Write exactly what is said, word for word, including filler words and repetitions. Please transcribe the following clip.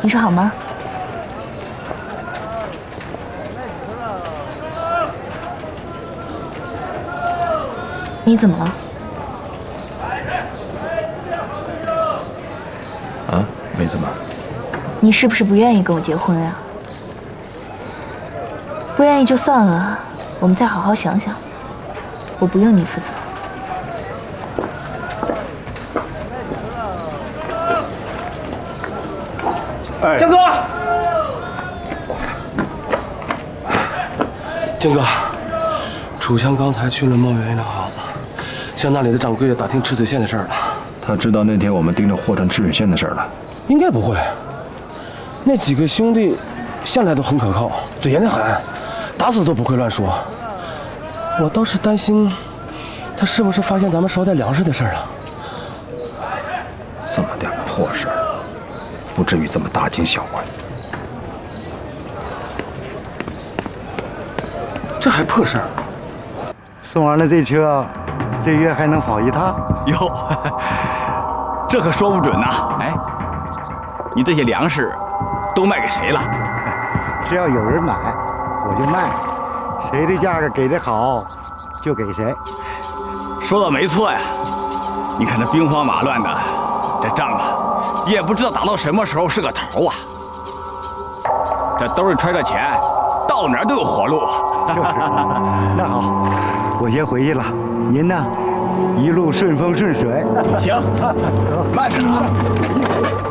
你说好吗？你怎么了？ 啊，没怎么。 你是不是不愿意跟我结婚啊？不愿意就算了，我们再好好想想。我不用你负责。 哎，江哥，江哥，楚强刚才去了梦圆圆的行，向那里的掌柜的打听赤水县的事儿了。 他知道那天我们盯着货船赤水县的事儿了？ 应该不会。那几个兄弟向来都很可靠，嘴严得很，打死都不会乱说。我倒是担心，他是不是发现咱们捎带粮食的事儿了？ 这么点破事儿，不至于这么大惊小怪。 这还破事儿？ 送完了这车，这月还能跑一趟？ 哟，这可说不准呐！哎，你这些粮食都卖给谁了？ 只要有人买，我就卖。谁的价格给的好，就给谁。 说的没错呀！你看这兵荒马乱的，这仗啊，也不知道打到什么时候是个头啊！这兜里揣着钱，到哪儿都有活路。 就是。那好，我先回去了。您呢，一路顺风顺水。 行，慢点啊。